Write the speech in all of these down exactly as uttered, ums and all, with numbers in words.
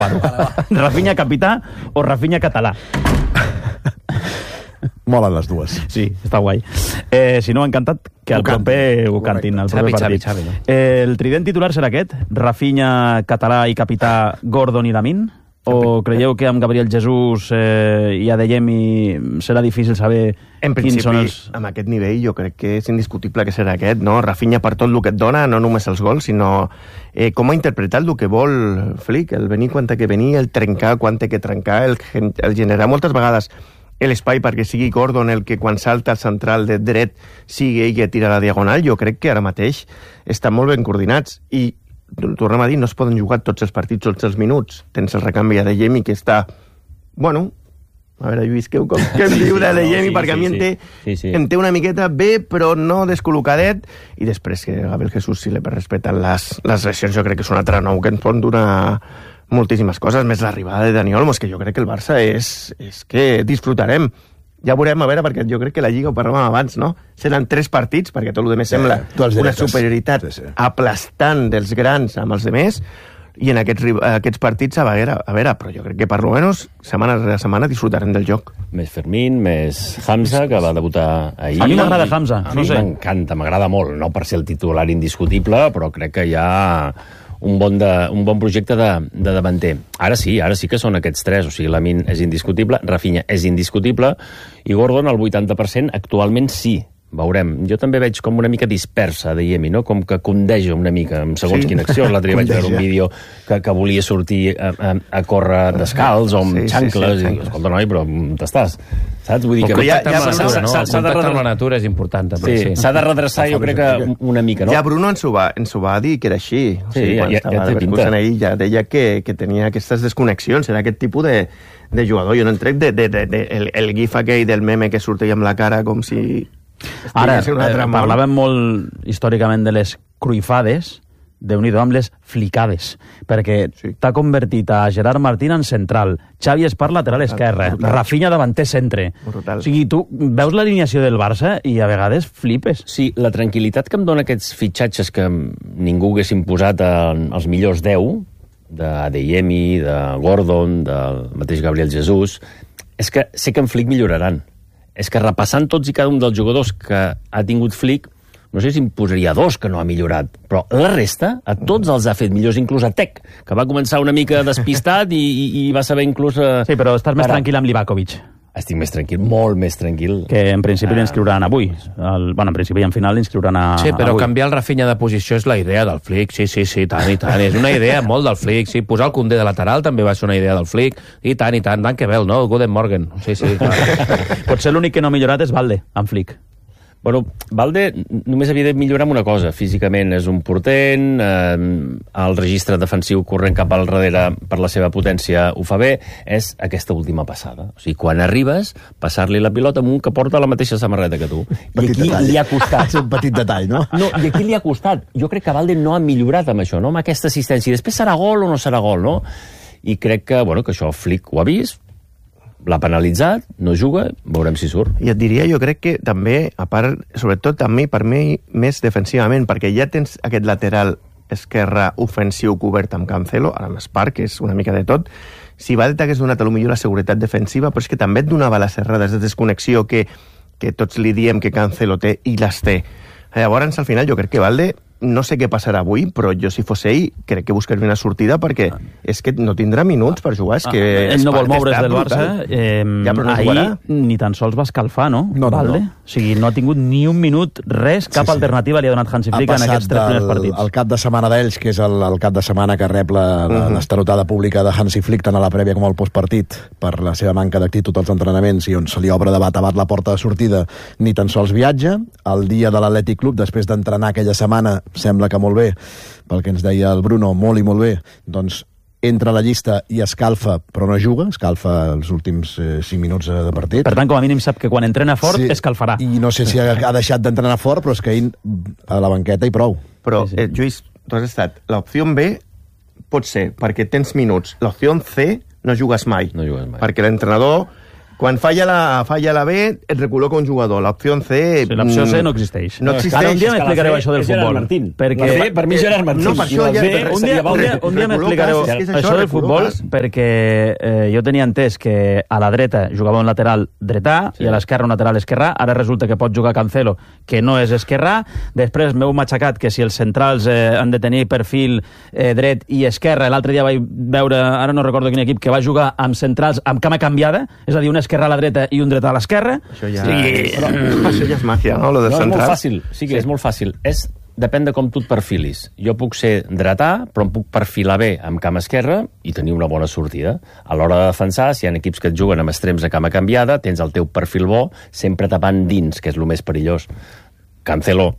Rafinha capità o Rafinha català? Molen les dues. Sí, està guai. Eh, si no, encantat que el proper ho cantin, el proper partit. Xavi, Xavi, no? Eh, el trident titular serà aquest? Rafinha, català i capità, Gordon i Lamin? O creieu que amb Gabriel Jesús eh, i Adeyemi serà difícil saber en quins són els... amb aquest nivell jo crec que és indiscutible que serà aquest, no? Rafinha per tot el que et dona, no només els gols, sinó eh, com ha interpretat el que vol Flick, el venir quan té que venir, el trencar quan té que trencar, el, el generar moltes vegades l'espai perquè sigui Gordon el que quan salta al central de dret sigui ell que tira la diagonal. Jo crec que ara mateix estan molt ben coordinats i tornem a dir, no es poden jugar tots els partits tots els minuts. Tens el recanvi a Adeyemi que està, bueno, a veure, Lluís, què, què em diu d'Adeyemi? Sí, perquè sí, a mi sí, em, té, sí, sí. em té una miqueta bé, però no descol·locadet, i després que Gabriel Jesús, si li respecten les, les lesions, jo crec que és un altre nou que ens pot donar moltíssimes coses, més l'arribada de Dani Olmos, que jo crec que el Barça és, és que disfrutarem. Ja veurem, a veure, perquè jo crec que la Lliga ho parlàvem abans, no? Seran tres partits, perquè tot el demés sembla una superioritat sí, sí. aplastant dels grans amb els demés, i en aquests, aquests partits, a veure, a veure, però jo crec que per almenys setmana rere setmana disfrutarem del joc. Més Fermín, més Hamza, que va debutar ahir. A mi m'agrada Hamza, A no mi sé. m'encanta, m'agrada molt, no per ser el titular indiscutible, però crec que hi ha un bon, de, un bon projecte de, de davanter. Ara sí, ara sí que són aquests tres, o sigui, Lamin és indiscutible, Rafinha és indiscutible, i Gordon, el vuitanta per cent, actualment sí. Veurem. Jo també veig com una mica dispersa de Adeyemi, no? Com que condeja una mica, amb segons sí. quina acció. L'altre dia vaig veure un vídeo que, que volia sortir a, a, a córrer descalç o amb sí, xancles, sí, sí, i escolta, noi, però t'estàs, saps? Vull dir que... Ja, ja, ja, no? El contacte amb la natura és important, també. Sí, s'ha de redreçar, jo crec que una mica, no? Ja Bruno ens ho va, ens ho va dir, que era així. O sigui, sí, quan ja, estava ja té pinta. Ahir, ja deia que, que tenia aquestes desconnexions, era aquest tipus de, de jugador. Jo no en trec de, de, de, de, el, el gif aquell del meme que surt amb la cara com si... Ara, eh, parlàvem molt històricament de les cruifades, déu-n'hi-do amb les flicades, perquè sí. t'ha convertit a Gerard Martín en central, Xavi Espart lateral esquerre, brutal. Rafinha davanter centre. Brutal. O sigui, tu veus l'alineació del Barça i a vegades flipes. Sí, la tranquil·litat que em dona aquests fitxatges que ningú haguessin posat als millors deu, d'Adeyemi, de Gordon, del mateix Gabriel Jesús, és que sé que en Flick milloraran. És que repassant tots i cada un dels jugadors que ha tingut Flick, no sé si em posaria dos que no ha millorat, però la resta, a tots els ha fet millors, inclús a Tec, que va començar una mica despistat i, i, i va saber inclús... Uh, sí, però estàs més tranquil amb Livakovic. Estic més tranquil, molt més tranquil. Que en principi ah. l'inscriuran avui. El, bueno, en principi i en final l'inscriuran a, sí, però avui. Canviar el Rafinha de posició és la idea del Flick, sí, sí, sí, tant i tant. És una idea molt del Flick, sí. Posar el Koundé de lateral també va ser una idea del Flick, i tant i tant, tant que vel, no? Guten Morgen, sí, sí. Potser l'únic que no ha millorat és Valde, amb Flick. Bueno, Valde només havia de millorar amb una cosa. Físicament és un portent, eh, el registre defensiu corrent cap al darrere per la seva potència ho fa bé, és aquesta última passada. O sigui, quan arribes, passar-li la pilota amb un que porta la mateixa samarreta que tu. I aquí detall. Li ha costat. És un petit detall, no? No, i aquí li ha costat. Jo crec que Valde no ha millorat amb això, no? Amb aquesta assistència. I després serà gol o no serà gol, no? I crec que, bueno, que això Flick ho ha vist, l'ha penalitzat, no juga, veurem si surt. I et diria, jo crec que també, a part, sobretot també per mi, més defensivament, perquè ja tens aquest lateral esquerre ofensiu cobert amb Cancelo, ara amb Espart, que és una mica de tot. Si Valde t'hagués donat a lo millor la seguretat defensiva, però és que també et donava les errades de desconnexió que, que tots li diem que Cancelo té i les té. Llavors, al final, jo crec que Valde, no sé què passarà avui, però jo, si fos ell, crec que buscaria una sortida perquè ah. és que no tindrà minuts per jugar. És que ah, ell no vol moure's del Barça. Eh, ja, no ahir jugarà. ni tan sols va escalfar, no? No, no, Valde? no. O sigui, no ha tingut ni un minut, res, cap sí, sí. alternativa li ha donat Hansi Flick en aquests tres primers partits. El cap de setmana d'ells, que és el, el cap de setmana que rep la, la, uh -huh. l'estarotada pública de Hansi Flick, tant a la prèvia com al postpartit, per la seva manca d'actitud als entrenaments i on se li obre de bat a bat la porta de sortida, ni tan sols viatja. El dia de l'Atlètic Club, després d'entrenar aquella setmana, sembla que molt bé, pel que ens deia el Bruno, molt i molt bé, doncs entra a la llista i escalfa, però no juga, escalfa els últims eh, cinc minuts de partit. Per tant, com a mínim sap que quan entrena fort sí, escalfarà. I no sé si ha, ha deixat d'entrenar fort, però és que ell a la banqueta i prou. Però, sí, sí. Eh, Lluís, tu has estat... L'opció B pot ser perquè tens minuts. L'opció C no jugues mai. No jugues mai. Perquè l'entrenador, Quan falla la, falla la B, et recol·loca un jugador. L'opció C... Sí, l'opció C no existeix. No existeix. Ara un dia m'explicareu això del futbol. Perquè... La C, per mi, Gerard Martín. No, per això ja... Un dia, un dia, un dia m'explicareu això del futbol, perquè eh, jo tenia entès que a la dreta jugava un lateral dretà sí. i a l'esquerra un lateral esquerrà. Ara resulta que pot jugar Cancelo, que no és esquerrà. Després m'heu matxacat que si els centrals eh, han de tenir perfil eh, dret i esquerra. L'altre dia vaig veure, ara no recordo quin equip, que va jugar amb centrals amb cama canviada, és a dir, un esquerrà a la dreta i un dretà a l'esquerra. Això ja, sí. Però, això ja és màgia, no? Lo de no, és molt central. fàcil, sí que sí. és molt fàcil. És, depèn de com tu et perfilis. Jo puc ser dretà, però em puc perfilar bé amb cama esquerra i tenir una bona sortida. A l'hora de defensar, si hi ha equips que et juguen amb extrems a cama canviada, tens el teu perfil bo, sempre tapant dins, que és el més perillós. Cancelo,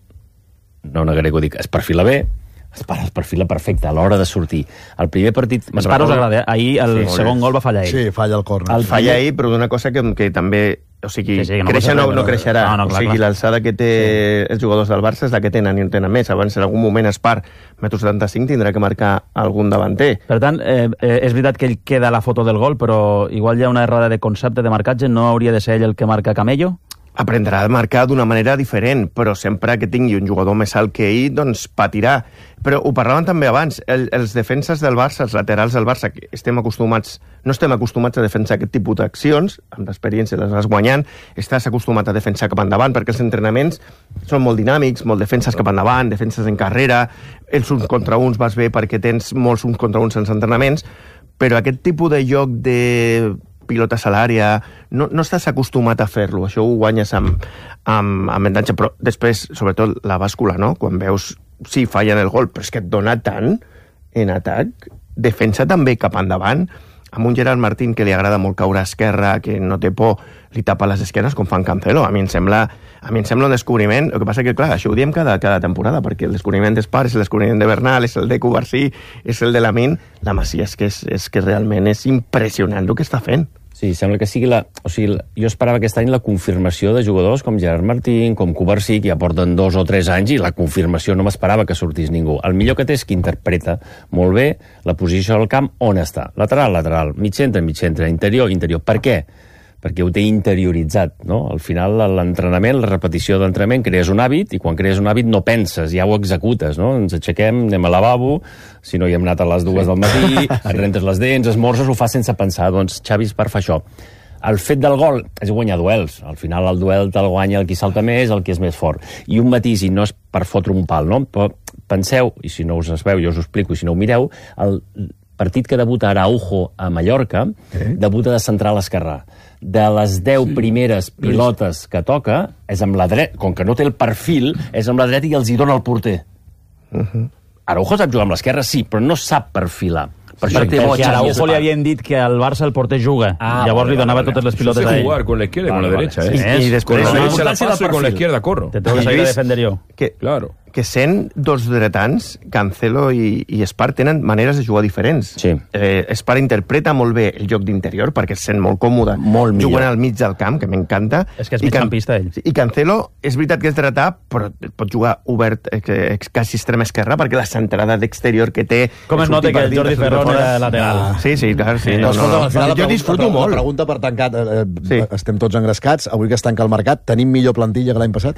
no negaré que ho dic, es perfila bé, es para, es perfila perfecte a l'hora de sortir. El primer partit... Espero us agrada, eh? Ahir el sí, segon gol va fallar ell. Sí, falla el córner. El falla ell, però d'una cosa que, que també... O sigui, sí, sí, no créixer no, no creixerà. No, no, clar, o sigui, clar. l'alçada que té sí. els jugadors del Barça és la que tenen i en tenen més. Abans, en algun moment, Espar, metro setanta-cinc, tindrà que marcar algun davanter. Per tant, eh, eh, és veritat que ell queda a la foto del gol, però igual hi ha una errada de concepte de marcatge. No hauria de ser ell el que marca Camello? Aprendrà a marcar d'una manera diferent, però sempre que tingui un jugador més alt que ell, doncs patirà. Però ho parlàvem també abans, el, els defenses del Barça, els laterals del Barça, que estem acostumats, no estem acostumats a defensar aquest tipus d'accions, amb l'experiència les vas guanyant, estàs acostumat a defensar cap endavant, perquè els entrenaments són molt dinàmics, molt defenses cap endavant, defenses en carrera, els uns contra uns vas bé perquè tens molts uns contra uns en els entrenaments, però aquest tipus de joc de pilotes a l'àrea, no, no estàs acostumat a fer-lo, això ho guanyes amb, amb, amb avantatge, però després, sobretot, la bàscula, no? Quan veus, sí, fallen el gol, però és que et dona tant en atac, defensa també cap endavant, amb un Gerard Martín que li agrada molt caure a esquerra, que no té por, li tapa les esquerres com fan Cancelo. A mi em sembla, a mi em sembla un descobriment. El que passa que, clar, això ho diem cada, cada temporada, perquè el descobriment d'Espar és el descobriment de Bernal, és el de Cubarsí, és el de Lamine. La Masia és que, és, és que realment és impressionant el que està fent. Sí, sembla que sigui la... O sigui, jo esperava aquest any la confirmació de jugadors com Gerard Martín, com Cubarsí, que ja porten dos o tres anys, i la confirmació no m'esperava que sortís ningú. El millor que té és que interpreta molt bé la posició del camp on està. Lateral, lateral, mig centre, mig centre, interior, interior. Per què? Perquè ho té interioritzat, no? Al final, l'entrenament, la repetició d'entrenament, crees un hàbit, i quan crees un hàbit no penses, ja ho executes, no? Ens aixequem, anem al lavabo, si no hi hem anat a les dues sí. del matí, et rentes les dents, esmorzes, ho fas sense pensar. Doncs Xavi Espar fa això. El fet del gol és guanyar duels. Al final el duel te'l guanya el qui salta més, el qui és més fort. I un matís, i no és per fotre un pal, no? Però penseu, i si no us es veu, jo us ho explico, i si no ho mireu, el partit que debuta Araujo a Mallorca, eh? debuta de central esquerrà. De les deu sí. primeres pilotes que toca, és amb la dreta, com que no té el perfil, és amb la dreta i els hi dona el porter. Uh-huh. Araujo sap jugar amb l'esquerra, sí, però no sap perfilar. Per sí, perquè a Araujo li havien dit que al Barça el porter juga. Ah, Llavors vale, li donava vale. totes les pilotes a ell. Jugar con la izquierda y con la derecha, ¿eh? Sí, y después con la derecha la paso y con la izquierda corro. Te tengo que salir a defender yo. Que, claro. que sent dos dretans, Cancelo i, i Espar tenen maneres de jugar diferents. Sí. Eh, Espar interpreta molt bé el joc d'interior perquè es sent molt còmode molt jugant al mig del camp, que m'encanta. És que és migcampista, ell. I Cancelo, és veritat que és dretà, però pot jugar obert, eh, quasi extrema esquerra, perquè la centrada d'exterior que té... Com es nota que el Jordi Ferrón era lateral. Ah, sí, sí, clar, sí. sí no, no, no. Al final, jo disfruto molt. La pregunta per tancat, eh, sí. estem tots engrescats, avui que es tanca el mercat, tenim millor plantilla que l'any passat?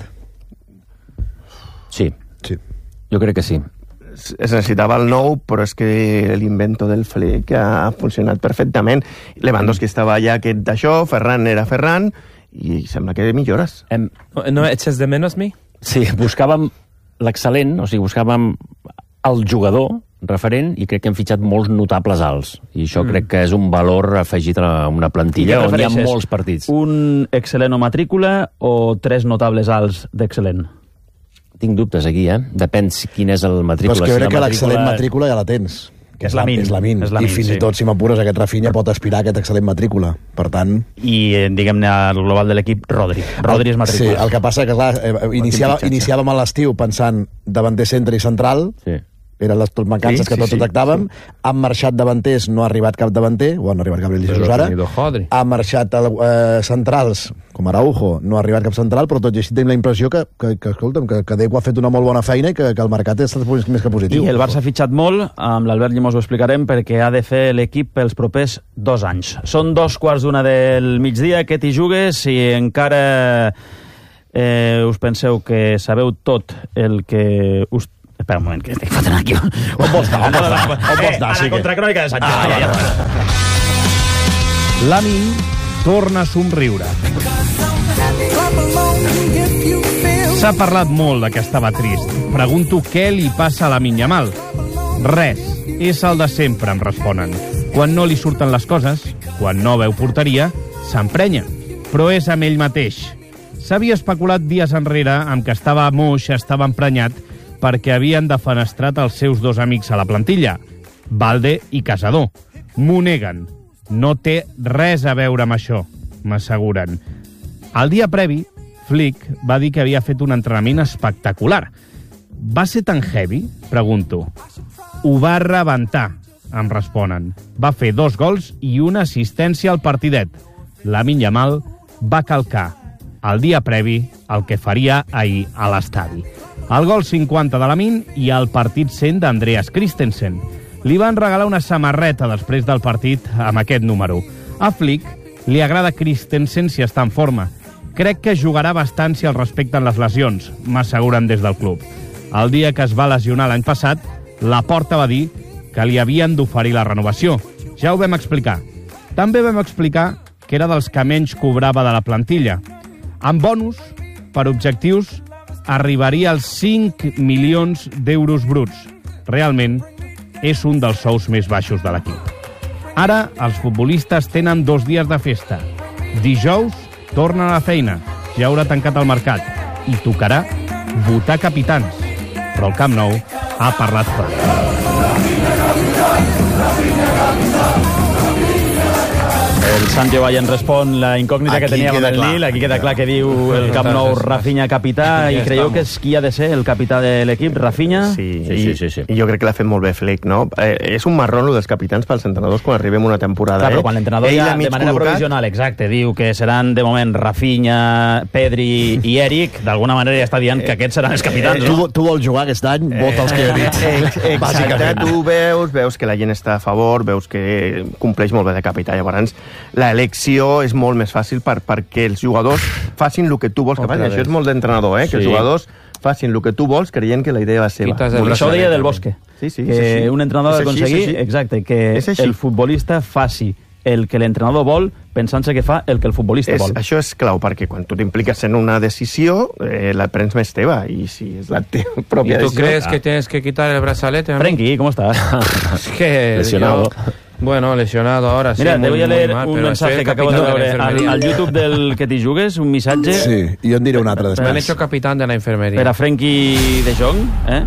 Sí. Sí. Jo crec que sí. Es necessitava el nou, però és que l'invento del Flick ha funcionat perfectament. Lewandowski estava allà que d'això, Ferran era Ferran, i sembla que millores. Em, ¿No echas de menos mi? Sí, buscàvem l'excel·lent, o sigui, buscàvem el jugador referent, i crec que hem fitxat molts notables alts. I això mm. crec que és un valor afegit a una plantilla on hi ha molts partits. Un excel·lent o matrícula o tres notables alts d'excel·lent? Tinc dubtes aquí, eh? Depèn quin és el matrícula. Però és que si crec que matrícula... l'excel·lent matrícula ja la tens. Que és la Min. És la Min. I fins sí. i tot, si m'apures, aquest Rafinha pot aspirar a aquest excel·lent matrícula. Per tant... I, diguem-ne, al global de l'equip, Rodri. Rodri és matrícula. Sí, el que passa que, clar, eh, iniciava, iniciàvem a l'estiu pensant davanter centre i central, sí. eren les mancances sí, que tots sí, detectàvem. Sí. Han marxat davanters, no ha arribat cap davanter, o han arribat Gabriel Jesus ara. Han marxat eh, centrals, com Araujo, no ha arribat cap central, però tot i així tenim la impressió que, que, que escolta'm, que, que Deco ha fet una molt bona feina i que, que el mercat és més que positiu. I el Barça ha fitxat molt, amb l'Albert Llimós ho explicarem, perquè ha de fer l'equip pels propers dos anys. Són dos quarts d'una del migdia, que t'hi jugues, i encara eh, us penseu que sabeu tot el que us... Espera un moment, que estic fotent aquí. On vols estar? On vols estar? On vols estar? A la contracrònica de Sánchez. Ah, ja, ja. Lamin torna a somriure. S'ha parlat molt de que estava trist. Pregunto què li passa a Lamine Yamal. Res. És el de sempre, em responen. Quan no li surten les coses, quan no veu porteria, s'emprenya. Però és amb ell mateix. S'havia especulat dies enrere amb que estava moix, estava emprenyat, perquè havien defenestrat els seus dos amics a la plantilla, Valde i Casador. M'ho neguen. No té res a veure amb això, m'asseguren. El dia previ, Flick va dir que havia fet un entrenament espectacular. Va ser tan heavy? Pregunto. Ho va rebentar, em responen. Va fer dos gols i una assistència al partidet. Lamine Yamal va calcar el dia previ el que faria ahir a l'estadi. El gol cinquanta de Lamine i el partit cent d'Andreas Christensen. Li van regalar una samarreta després del partit amb aquest número. A Flick li agrada Christensen si està en forma. Crec que jugarà bastant si el respecten les lesions, m'asseguren des del club. El dia que es va lesionar l'any passat, Laporta va dir que li havien d'oferir la renovació. Ja ho vam explicar. També vam explicar que era dels que menys cobrava de la plantilla. Amb bonus, per objectius, arribaria als cinc milions d'euros bruts. Realment, és un dels sous més baixos de l'equip. Ara, els futbolistes tenen dos dies de festa. Dijous, tornen a la feina. Ja haurà tancat el mercat. I tocarà votar capitans. Però el Camp Nou ha parlat clar. El Santi Valle respon la incògnita aquí que teníem amb el clar. Nil. Aquí queda clar que diu el Camp Nou Rafinha capità. I creieu que és qui ha de ser el capità de l'equip? Rafinha? Sí, sí, sí, sí, sí. I jo crec que l'ha fet molt bé Flick, no? Eh, és un marrón, lo dels capitans pels entrenadors quan arribem una temporada. Clar, eh? però quan l'entrenador ja, de manera col·locat... provisional, exacte, diu que seran de moment Rafinha, Pedri i Eric, d'alguna manera ja està dient que aquests seran els capitans, eh, no? Tu, tu vols jugar aquest any? Vota els que he dit. Eh, exacte, tu veus, veus que la gent està a favor, veus que compleix molt bé de capità. Llavors, l'elecció és molt més fàcil per, perquè els jugadors facin el que tu vols que facin. Això és molt d'entrenador, eh? Sí. Que els jugadors facin el que tu vols creient que la idea va seva. Això ho deia Del Bosque. Sí, sí, que un entrenador ha d'aconseguir, exacte, que el futbolista faci el que l'entrenador vol pensant-se que fa el que el futbolista és, vol. Això és clau, perquè quan tu t'impliques en una decisió, eh, la prens més teva, i si és la teva pròpia decisió... ¿Y tú decisió, crees ah. que tienes que quitar el brazalete? Frenkie, ¿cómo estás? Es que... Lesionado. Yo... Bueno, lesionado ahora, sí. Mira, te voy a leer mal, un mensaje que acabo de veure al, al YouTube del que t'hi jugues, un missatge... Sí, i jo en diré un altre després. Me han hecho capitán de la enfermería. Per a Frenkie de Jong, eh?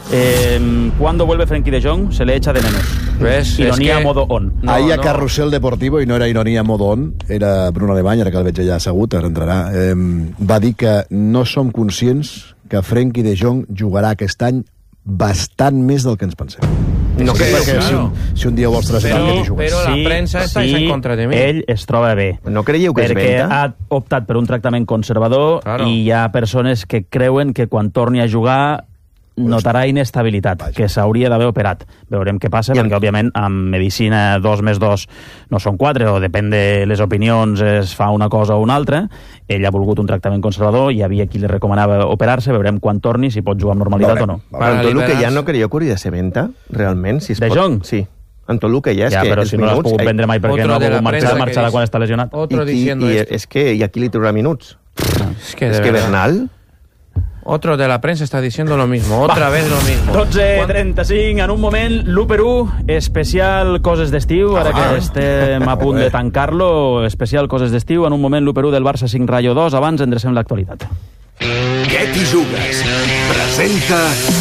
Eh, ¿Cuándo vuelve Frenkie de Jong? Se le echa de menos. ¿Ves? Ironía es que... modo on. No, Ahir a no. Carrusel Deportivo, i no era ironia modo on, era Bruno Alemany, ara que el veig allà assegut, ara entrarà, eh, va dir que no som conscients que Frenkie de Jong jugarà aquest any bastant més del que ens pensem. No sí, perquè claro. si, un, si un dia vols traslladar però, que t'hi jugues. Però la sí, premsa està sí, en contra de mi. Ell es troba bé. No creieu que és perquè venta? ha optat per un tractament conservador, claro. i hi ha persones que creuen que quan torni a jugar notarà inestabilitat, Vaja. que s'hauria d'haver operat. Veurem què passa, I perquè, en... òbviament, amb medicina dos més dos no són quatre, o depèn de les opinions, es fa una cosa o una altra. Ell ha volgut un tractament conservador, hi havia qui li recomanava operar-se, veurem quan torni, si pot jugar amb normalitat veurem, o no. Però en tot el que ja no creieu que hauria de ser venta, realment? Si es de pot... Jong? Sí. En tot el que ja és ja, que... però si no l'has pogut vendre mai perquè no ha pogut marxar, marxarà quan està lesionat. Otro I, diciendo i, esto. és que, i aquí li traurà minuts. Es que, és que Bernal... Otro de la prensa está diciendo lo mismo, otra Va. vez lo mismo. dotze trenta-cinc, en un moment, l'u per u, especial coses d'estiu, ara que estem a punt de tancar-lo, especial coses d'estiu, en un moment, l'u per u del Barça cinc Rayo dos, abans endrecem l'actualitat. Què t'hi jugues? Presenta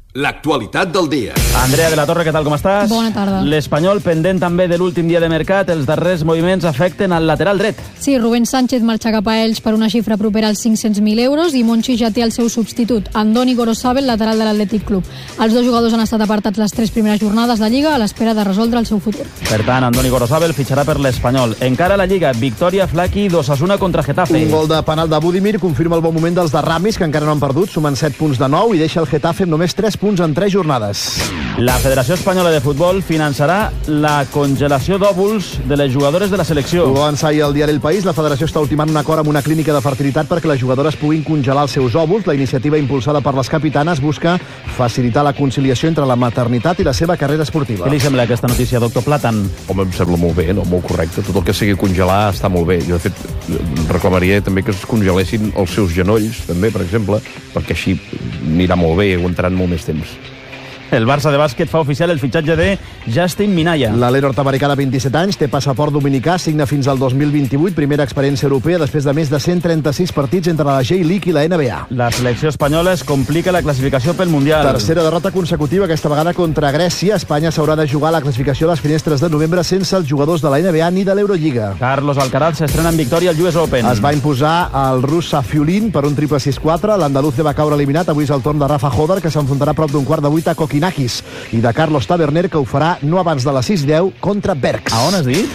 L'actualitat del dia. Andrea de la Torre, què tal, com estàs? Bona tarda. L'Espanyol, pendent també de l'últim dia de mercat, els darrers moviments afecten al lateral dret. Sí, Rubén Sánchez marxa cap a Elx per una xifra propera als cinc-cents mil euros i Monchi ja té el seu substitut, Andoni Gorosabel, lateral de l'Atlètic Club. Els dos jugadors han estat apartats les tres primeres jornades de Lliga a l'espera de resoldre el seu futur. Per tant, Andoni Gorosabel fitxarà per l'Espanyol. Encara a la Lliga, victòria Flaqui d'Osasuna contra Getafe. Un gol de penal de Budimir confirma el bon moment dels de Ramis, que encara no han perdut, sumen set punts de nou i deixa el Getafe amb només tres punts en tres jornades. La Federació Espanyola de Futbol finançarà la congelació d'òvuls de les jugadores de la selecció. Ho va avançar ahir al diari El País. La federació està ultimant un acord amb una clínica de fertilitat perquè les jugadores puguin congelar els seus òvuls. La iniciativa impulsada per les capitanes busca facilitar la conciliació entre la maternitat i la seva carrera esportiva. Què li sembla aquesta notícia, doctor Platan? Home, em sembla molt bé, no? Molt correcte. Tot el que sigui congelar està molt bé. Jo, de fet, reclamaria també que es congelessin els seus genolls, també, per exemple, perquè així anirà molt bé i aguantaran molt més temps. El Barça de bàsquet fa oficial el fitxatge de Justin Minaya. L'alero nord-americà de vint-i-set anys té passaport dominicà, signa fins al dos mil vint-i-vuit, primera experiència europea després de més de cent trenta-sis partits entre la J-League i la N B A. La selecció espanyola es complica la classificació pel Mundial. Tercera derrota consecutiva, aquesta vegada contra Grècia. Espanya s'haurà de jugar la classificació a les finestres de novembre sense els jugadors de la N B A ni de l'Eurolliga. Carlos Alcaraz s'estrena en victòria al U S Open. Es va imposar el rus Safiulin per un triple sis quatre. L'andaluz va caure eliminat. Avui és el torn de Rafa Hodar, que s'enfrontarà prop d'un quart de vuit a Kokinakis, i de Carlos Taverner, que ho farà no abans de les sis deu contra Bergs. A on has dit?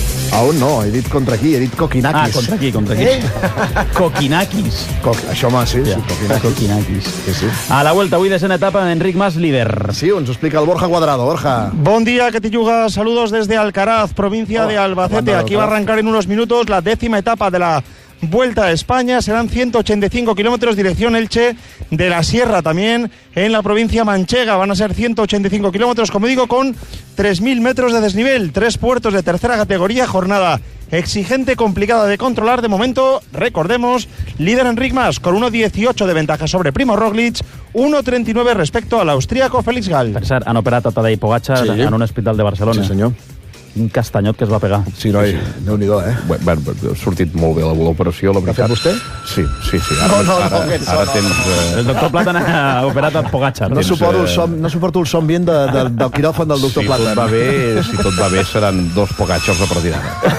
A on no, he dit contra qui, he dit Kokinakis. Ah, contra qui, contra qui. Eh? Kokinakis. Co això, home, sí, ja. sí, Kokinakis. Kokinakis. Sí, sí. A la vuelta, avui desena etapa, Enric Mas, líder. Sí, ens ho explica el Borja Cuadrado. Borja. Buen día, Catilluga. Saludos desde Alcaraz, provincia oh, de Albacete. Aquí va a arrancar en unos minutos la décima etapa de la Vuelta a España. Serán ciento ochenta y cinco kilómetros dirección Elche de la Sierra, también en la provincia manchega. Van a ser ciento ochenta y cinco kilómetros, como digo, con tres mil metros de desnivel, tres puertos de tercera categoría, jornada exigente, complicada de controlar. De momento, recordemos, líder Enric Mas con uno dieciocho de ventaja sobre Primo Roglic, uno treinta y nueve respecto al austríaco Félix Gall. Per cert, han operat a Tadej Pogačar sí. en un hospital de Barcelona. Sí, senyor. Quin castanyot que es va pegar. Sí, noi, Déu-n'hi-do, eh? Bueno, ha sortit molt bé l'operació, la veritat. L'ha fet vostè? Sí, sí, sí. Ara, no, no, ara, no, ara, ara tens... Eh... El doctor Platan ha operat a Pogačar. No, suporto el som, no suporto el som bien de, de, del quiròfan del doctor si Platan. Tot va bé, si tot va bé, seran dos Pogačars a partir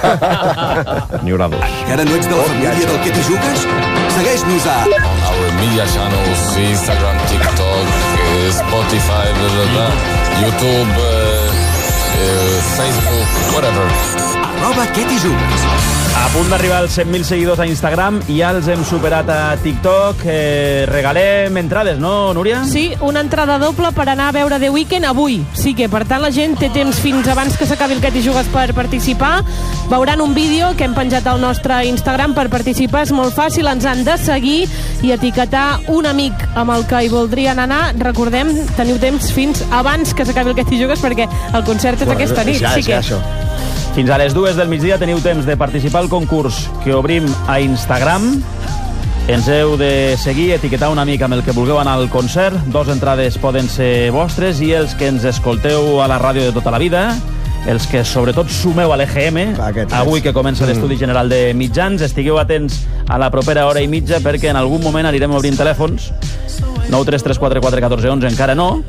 d'ara. N'hi haurà dos. Encara no ets de la família del que t'hi jugues? Segueix-nos a... On our media channels, Instagram, TikTok, Spotify, blah, blah, blah, YouTube... Uh... Uh, Facebook, whatever. Arroba què t'hi jugues. A punt d'arribar als cent mil seguidors a Instagram, ja els hem superat a TikTok. Eh, regalem entrades, no, Núria? Sí, una entrada doble per anar a veure The Weeknd avui. Sí que, per tant, la gent té temps fins abans que s'acabi el que t'hi jugues per participar. Veuran un vídeo que hem penjat al nostre Instagram per participar. És molt fàcil, ens han de seguir i etiquetar un amic amb el que hi voldrien anar. Recordem, teniu temps fins abans que s'acabi el que t'hi jugues perquè el concert és bueno, aquesta nit. Ja, sí que... això. Fins a les dues del migdia teniu temps de participar al concurs que obrim a Instagram. Ens heu de seguir, etiquetar un amic amb el que vulgueu anar al concert. Dos entrades poden ser vostres i els que ens escolteu a la ràdio de tota la vida, els que sobretot sumeu a l'E G M, avui que comença l'Estudi General de Mitjans, estigueu atents a la propera hora i mitja perquè en algun moment anirem obrint telèfons. nou tres tres quatre quatre un quatre un u encara no.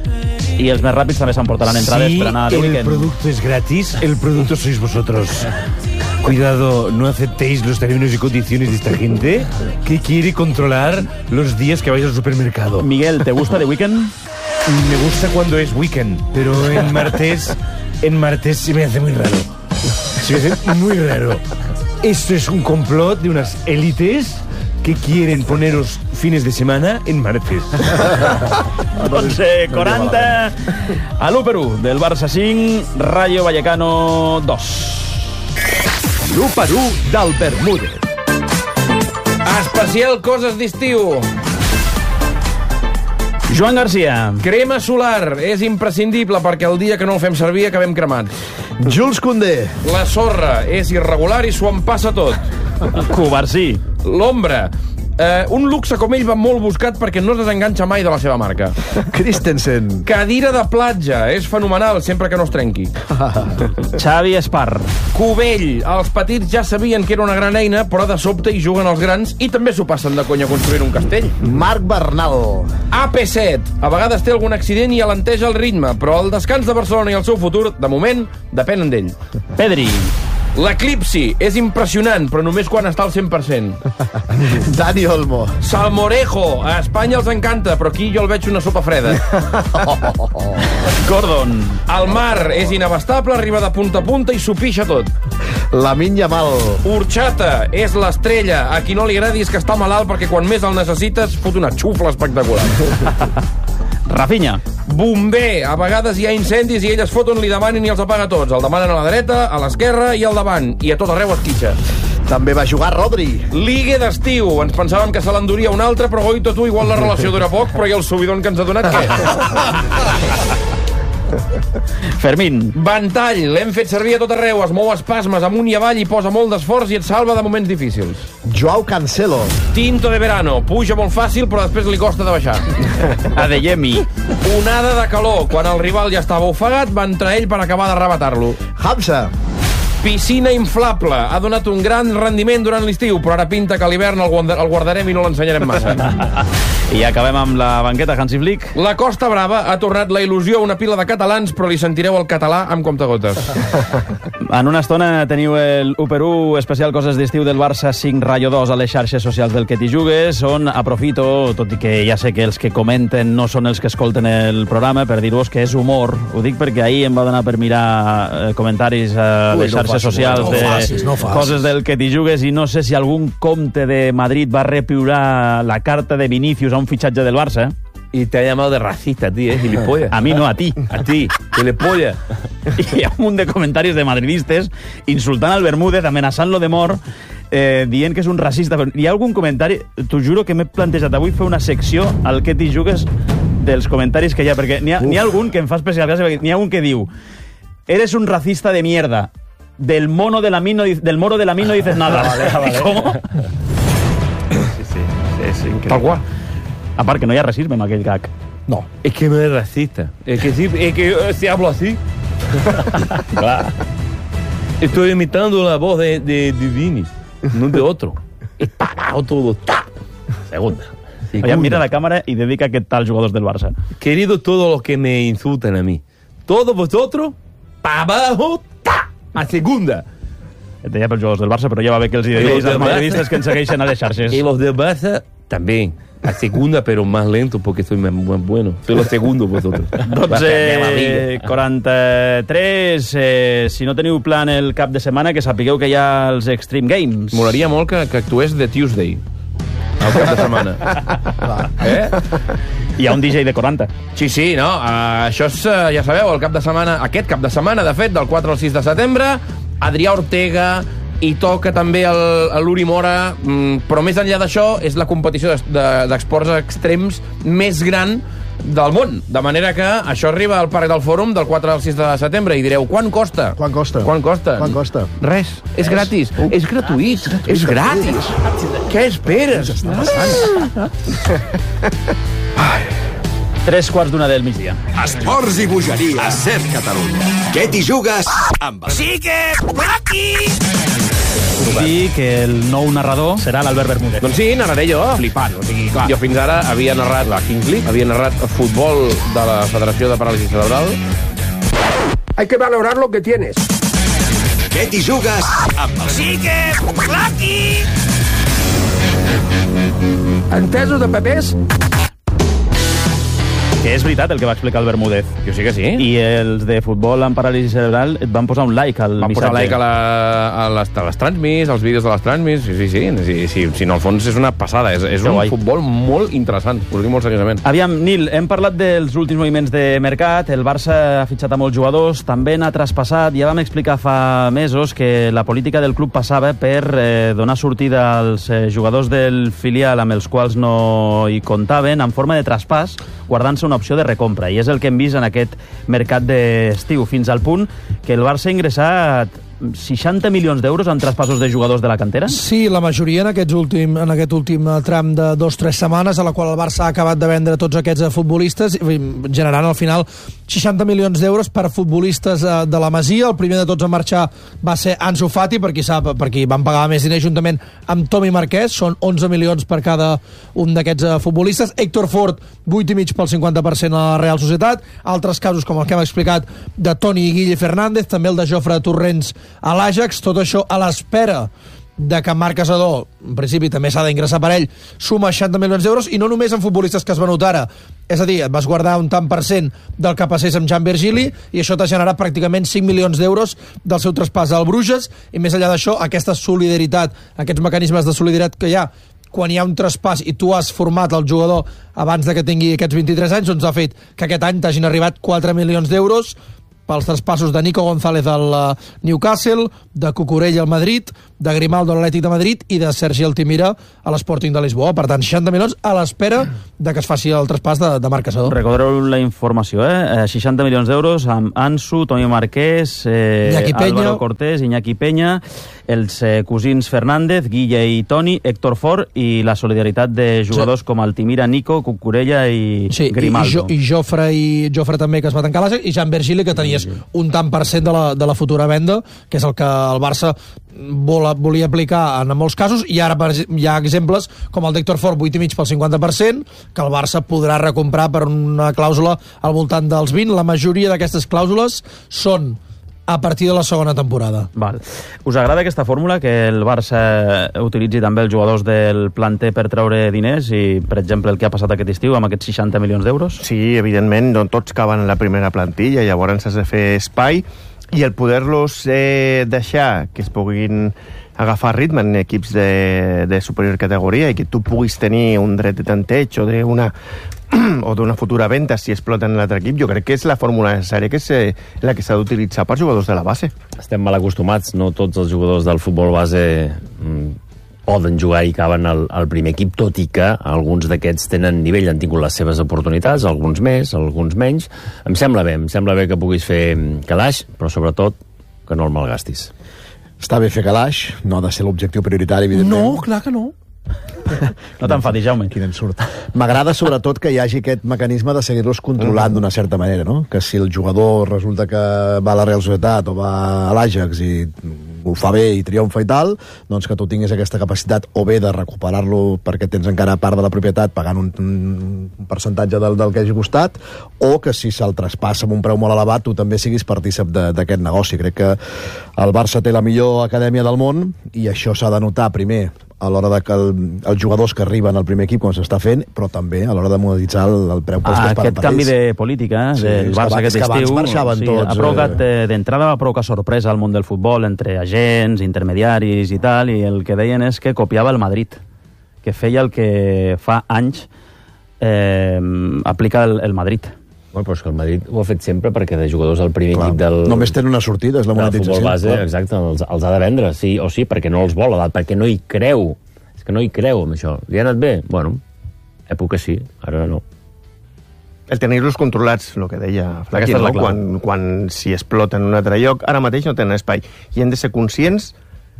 Y els més ràpids també s'emportaran entrades sí, per anar a el weekend. Producto es gratis, el producto sois vosotros. Cuidado, no aceptéis los términos y condiciones de esta gente que quiere controlar los días que vais al supermercado. Miguel, ¿te gusta The Weeknd? Me gusta cuando es weekend, pero en martes, en martes se me hace muy raro. Se me hace muy raro. Esto es un complot de unas élites que quieren poneros fines de semana en martes. Doncs eh, quaranta a l'u per u del Barça cinc, Rayo Vallecano dos. L'u per u del Bermúdez. Especial coses d'estiu. Joan Garcia. Crema solar és imprescindible perquè el dia que no el fem servir acabem cremats. Jules Koundé. La sorra és irregular i s'ho empassa tot. Covarsí. L'ombra. Uh, un luxe com ell va molt buscat perquè no es desenganxa mai de la seva marca. Christensen. Cadira de platja. És fenomenal, sempre que no es trenqui. Xavi Espar. Cubell. Els petits ja sabien que era una gran eina, però de sobte hi juguen els grans i també s'ho passen de conya construint un castell. Marc Bernal. A P set. A vegades té algun accident i alenteja el ritme, però el descans de Barcelona i el seu futur, de moment, depenen d'ell. Pedri. L'eclipsi és impressionant, però només quan està al cent per cent. Dani Olmo. Salmorejo. A Espanya els encanta, però aquí jo el veig una sopa freda. Gordon. El mar és inabastable, arriba de punta a punta i s'ho pixa tot. Lamine Yamal. Urchata és l'estrella. A qui no li agradi és que està malalt perquè quan més el necessites fot una xufla espectacular. Rafinha. Bomber. A vegades hi ha incendis i ell es fot on li demanin i els apaga tots. El demanen a la dreta, a l'esquerra i al davant. I a tot arreu es quitxa. També va jugar Rodri. Ligue d'estiu. Ens pensàvem que se l'enduria un altre, però goito tu, igual la relació dura poc, però i el subidon que ens ha donat, què? Fermín. Ventall. L'hem fet servir a tot arreu. Es mou espasmes amunt i avall i posa molt d'esforç i et salva de moments difícils. Joao Cancelo. Tinto de verano. Puja molt fàcil, però després li costa de baixar. Adeyemi. Onada de calor. Quan el rival ja estava ofegat, va entrar ell per acabar d'arrebatar-lo. Hamza. Piscina inflable. Ha donat un gran rendiment durant l'estiu, però ara pinta que a l'hivern el, guarda el guardarem i no l'ensenyarem massa. I acabem amb la banqueta Hansi Flick. La Costa Brava ha tornat la il·lusió a una pila de catalans, però li sentireu el català amb comptagotes. En una estona teniu el u per u especial Coses d'estiu del Barça cinc Rayo dos a les xarxes socials del Que t'hi jugues, on aprofito, tot i que ja sé que els que comenten no són els que escolten el programa, per dir-vos que és humor. Ho dic perquè ahir em va donar per mirar eh, comentaris a les xarxes socials de Coses del Que t'hi jugues i no sé si algun compte de Madrid va repiular la carta de Vinicius a un fitxatge del Barça. Y te ha llamado de racista a ti, ¿eh? Gilipollas. A mí no, a ti. A ti, gilipollas. I hi ha un munt de comentaris de madridistes insultant al Bermúdez, amenaçant-lo de mort, eh, dient que és un racista. Hi ha algun comentari, t'ho juro que m'he plantejat avui fer una secció al Que t'hi jugues dels comentaris que hi ha, perquè n'hi ha, n'hi ha algun que em fa especial gràcia, perquè n'hi ha un que diu: eres un racista de mierda. Del mono de la mino, del moro de la mino dices nada. Vale, vale. ¿Cómo? Sí, sí, és increïble. Tal qual. A part que no hi ha racisme en aquell gag. No. Es que no es racista. Es que sí, es que si hablo así. Claro. Estoy imitando la voz de, de, de Vini, no de otro. Y parado todo. ¡Ta! Segunda. Oye, mira la cámara y dedica qué tal jugadores del Barça. Querido todos los que me insultan a mí, todos vosotros, para abajo, ¡ta! A segunda. Et deia pels jugadors del Barça, però ja va bé que els ideis als madridistes que ens segueixen a les xarxes. Y los del Barça también. A segunda, pero más lento, porque soy más, más bueno. Soy los segundos vosotros. dotze quaranta-tres. Eh, si no teniu plan el cap de setmana, que sapigueu que hi ha els Extreme Games. Molaria molt que, que actués de Tuesday al cap de setmana. Eh? Hi ha un D J de quaranta. Sí, sí, no, uh, això és, uh, ja sabeu, el cap de setmana, aquest cap de setmana, de fet, del quatre al sis de setembre, Adrià Ortega, i toca també el, l'Uri Mora, mm, però més enllà d'això és la competició d'esports extrems més gran del món, de manera que això arriba al Parc del Fòrum del quatre al sis de setembre i direu, quan costa? Quan costa? Quan costa? Quan costa? Res, és gratis, uh, és gratuït, és, gratuït, és gratis. Què esperes? Està passant. Tres quarts d'una del migdia. Esports i bogeria a Ser Catalunya. Què t'hi jugues? Amb... Sí que aquí! Dir que el nou narrador serà l'Albert Bermúdez. Doncs sí, narraré jo. Flipant, o sigui, clar. Jo fins ara havia narrat la Kings League, havia narrat futbol de la Federació de Paràlisi Cerebral. Hay que valorar lo que tienes. Què t'hi jugues? Amb... Sí que aquí! Entesos de papers? Que és veritat el que va explicar el Bermúdez. Jo sí que sí. I els de futbol amb paràlisi cerebral et van posar un like al van missatge. Van posar like a, la, a, les, a les transmis, als vídeos de les transmis. Sí, sí, sí. sí, sí, sí en el fons és una passada. És, és un guai. Futbol molt interessant. Us ho dic molt seriosament. Aviam, Nil, hem parlat dels últims moviments de mercat. El Barça ha fitxat a molts jugadors. També n'ha traspassat. Ja vam explicar fa mesos que la política del club passava per eh, donar sortida als eh, jugadors del filial amb els quals no hi comptaven en forma de traspàs, guardant-se una opció de recompra, i és el que hem vist en aquest mercat d'estiu, fins al punt que el Barça ha ingressat seixanta milions d'euros en traspassos de jugadors de la cantera? Sí, la majoria en, aquests últim, en aquest últim tram de dos o tres setmanes, a la qual el Barça ha acabat de vendre tots aquests futbolistes, generant al final seixanta milions d'euros per futbolistes de la Masia. El primer de tots a marxar va ser Ansu Fati, per qui sap, per qui van pagar més diners juntament amb Tomi Marquès, són onze milions per cada un d'aquests futbolistes. Héctor Ford, vuit i mig pel cinquanta per cent a la Real Societat. Altres casos, com el que hem explicat, de Toni i Guille Fernández, també el de Jofre Torrents a l'Ajax. Tot això a l'espera de que Marc Casador, en principi també s'ha d'ingressar per ell, suma seixanta milions d'euros, i no només en futbolistes que es van notar ara. És a dir, et vas guardar un tant per cent del que passés amb Jan Virgili, i això t'ha generat pràcticament cinc milions d'euros del seu traspàs al Bruges, i més enllà d'això, aquesta solidaritat, aquests mecanismes de solidaritat que hi ha quan hi ha un traspàs i tu has format el jugador abans de que tingui aquests vint-i-tres anys, doncs ha fet que aquest any t'hagin arribat quatre milions d'euros pels traspassos de Nico González al Newcastle, de Cucurella al Madrid, de Grimaldo a l'Atlètic de Madrid i de Sergi Altimira a l'Sporting de Lisboa. Per tant, seixanta milions a l'espera de que es faci el traspàs de, de Marc Casador. Recordeu la informació, eh? seixanta milions d'euros amb Ansu, Tomi Marquès, eh, Álvaro Cortés, Iñaki Peña, els eh, cosins Fernández, Guille i Toni, Héctor Ford, i la solidaritat de jugadors sí. com Altimira, Nico, Cucurella i sí, Grimaldo. I, i, jo, i Jofre i Jofre també, que es va tancar l'Ajax, i Jan Virgili, que tenia un tant per cent de la, de la futura venda, que és el que el Barça vol, volia aplicar en molts casos, i ara per, hi ha exemples com el d'Héctor Ford, vuit i mig pel cinquanta per cent, que el Barça podrà recomprar per una clàusula al voltant dels vint. La majoria d'aquestes clàusules són a partir de la segona temporada. Val. Us agrada aquesta fórmula, que el Barça utilitzi també els jugadors del planter per treure diners, i, per exemple, el que ha passat aquest estiu amb aquests seixanta milions d'euros? Sí, evidentment, no tots caben en la primera plantilla, llavors has de fer espai, i el poder-los eh, deixar que es puguin agafar ritme en equips de, de superior categoria, i que tu puguis tenir un dret de tanteig o d'una o d'una futura venda si exploten en l'altre equip, jo crec que és la fórmula necessària, que és eh, la que s'ha d'utilitzar per jugadors de la base. Estem mal acostumats, no tots els jugadors del futbol base mm, poden jugar i caben al, al primer equip, tot i que alguns d'aquests tenen nivell, han tingut les seves oportunitats, alguns més, alguns menys. Em sembla bé, em sembla bé que puguis fer calaix, però sobretot que no el malgastis. Està bé fer calaix, no ha de ser l'objectiu prioritari, evidentment. No, clar que no. No t'enfadis, Jaume. Quin ensurt. M'agrada sobretot que hi hagi aquest mecanisme de seguir-los controlant mm. d'una certa manera, no? Que si el jugador resulta que va a la Real Societat o va a l'Ajax i ho fa bé i triomfa i tal, doncs que tu tinguis aquesta capacitat o bé de recuperar-lo perquè tens encara part de la propietat pagant un, un percentatge del, del que hagi costat, o que si se'l traspassa amb un preu molt elevat tu també siguis partícip d'aquest negoci. Crec que el Barça té la millor acadèmia del món, i això s'ha de notar primer a l'hora de que el, els jugadors que arriben al primer equip, com s'està fent, però també a l'hora de monetitzar el, el preu pels ah, per, aquest per canvi ells. de política, eh, sí, del Barça aquest estiu, marxaven sí, tots, ha provocat, eh... d'entrada va provocar sorpresa al món del futbol, entre agents, intermediaris i tal, i el que deien és que copiava el Madrid, que feia el que fa anys eh, aplica el, el Madrid. Bueno, però és que el Madrid ho ha fet sempre, perquè de jugadors al primer clar, equip del... només tenen una sortida, és la monetització. Del futbol base, clar. Exacte, els, els ha de vendre, sí o sí, perquè no els vol, perquè no hi creu. És que no hi creu amb això. Li ha anat bé? Bueno, època sí, ara no. El tenir-los controlats, el que deia Flaqui, no? quan, quan si exploten en un altre lloc, ara mateix no tenen espai. I hem de ser conscients,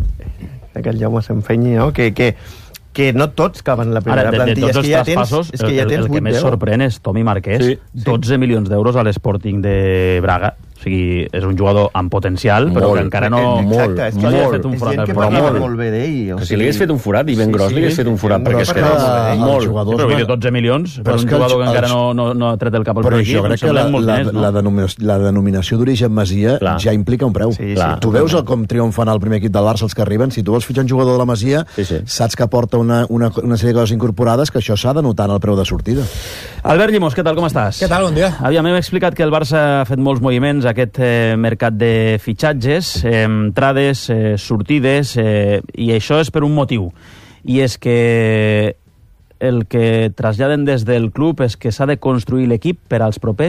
que el Jaume s'enfenyi, no? que, que, que no tots caben en la primera ara, de, plantilla. De tots és que els ja traspassos, tens, és que ja el, tens el, el que més sorprèn és Tomi Marquès, sí, sí. dotze milions d'euros a l'Sporting de Braga. O sigui, és un jugador amb potencial, però molt, que encara no... Exacte, és que molt, li ha fet un forat. És gent que parlava molt, molt bé d'ell. O sigui, si li hagués fet un forat, i ben sí, gros, sí, li hagués fet un forat, perquè és que és molt. Jugadors, però de dotze milions, per un jugador que encara no, no, no ha tret el cap al però primer equip, jo crec que la, la, no? la, denominació, la denominació d'origen Masia clar. ja implica un preu. Sí, sí, tu veus el, com triomfen al primer equip del Barça els que arriben, si tu vols fitxar un jugador de la Masia, sí, sí. saps que porta una, una, una sèrie de coses incorporades que això s'ha de notar en el preu de sortida. Albert Llimós, què tal, com estàs? Què tal, bon dia. Aviam, hem explicat que el Barça ha fet molts moviments, aquest eh, mercat de fitxatges, eh, entrades, eh, sortides, eh, i això és per un motiu, i és que el que traslladen des del club és que s'ha de construir l'equip per als propers